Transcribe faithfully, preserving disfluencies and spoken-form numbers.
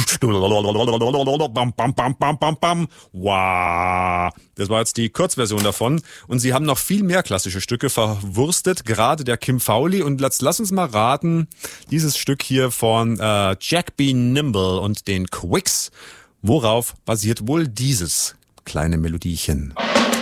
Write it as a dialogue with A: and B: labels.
A: Bam, bam, bam, bam, bam, bam. Wow. Das war jetzt die Kurzversion davon. Und sie haben noch viel mehr klassische Stücke verwurstet, gerade der Kim Fowley. Und lass, lass uns mal raten, dieses Stück hier von äh, Jack B. Nimble und den Quicks. Worauf basiert wohl dieses kleine Melodiechen?